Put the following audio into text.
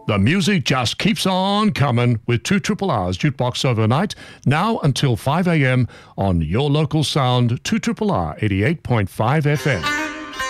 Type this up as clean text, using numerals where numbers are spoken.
The music just keeps on coming with 2RRR's Jukebox Overnight, now until 5 a.m. on your local sound, 2RRR 88.5 FM.